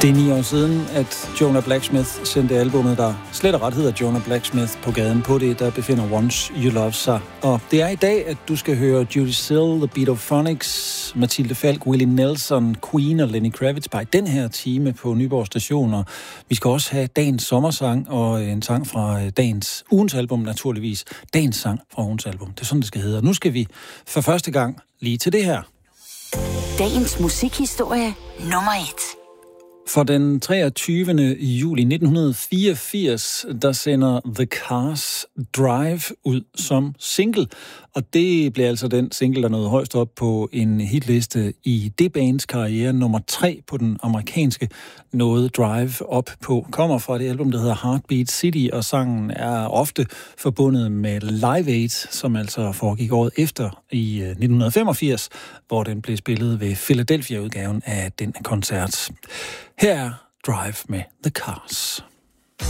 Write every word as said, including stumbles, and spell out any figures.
Det er ni år siden, at Jonah Blacksmith sendte albumet, der slet og ret hedder Jonah Blacksmith, på gaden. På det, der befinder Once You Love sig. Og det er i dag, at du skal høre Judy Sill, The Beatophonics, Mathilde Falk, Willie Nelson, Queen og Lenny Kravitz på den her time på Nyborg Station. Og vi skal også have dagens sommersang og en sang fra dagens ugens album, naturligvis. Dagens sang fra ugens album. Det er sådan, det skal hedde. Nu skal vi for første gang lige til det her. Dagens musikhistorie nummer et. For den treogtyvende juli nitten fireogfirs, der sender The Cars Drive ud som single. Og det blev altså den single, der nåede højst op på en hitliste i det bands karriere. Nummer tre på den amerikanske nåede Drive op på. Kommer fra det album, der hedder Heartbeat City, og sangen er ofte forbundet med Live Aid, som altså foregik året efter i nitten femogfirs, hvor den blev spillet ved Philadelphia-udgaven af den koncert. Her er Drive med The Cars.